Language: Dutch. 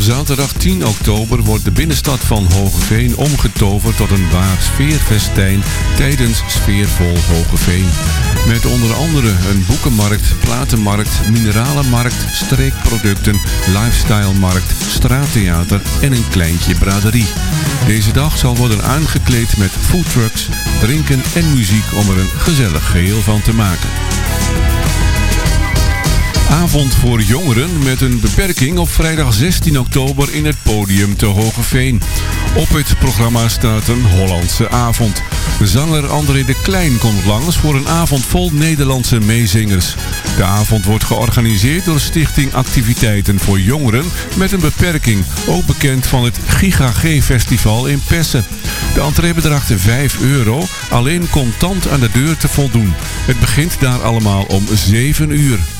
Zaterdag 10 oktober wordt de binnenstad van Hoogeveen omgetoverd tot een waar sfeerfestijn tijdens Sfeervol Hoogeveen. Met onder andere een boekenmarkt, platenmarkt, mineralenmarkt, streekproducten, lifestylemarkt, straattheater en een kleintje braderie. Deze dag zal worden aangekleed met foodtrucks, drinken en muziek om er een gezellig geheel van te maken. Avond voor jongeren met een beperking op vrijdag 16 oktober in het Podium te Hoogeveen. Op het programma staat een Hollandse avond. Zanger André de Klein komt langs voor een avond vol Nederlandse meezingers. De avond wordt georganiseerd door Stichting Activiteiten voor Jongeren met een beperking, ook bekend van het Giga G-festival in Pessen. De entree bedraagt €5, alleen contant aan de deur te voldoen. Het begint daar allemaal om 7 uur.